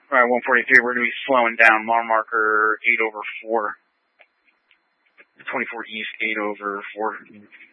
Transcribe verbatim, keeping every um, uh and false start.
Alright, one forty-three, we're going to be slowing down. Mile marker eight over four. twenty-four east, eight over four.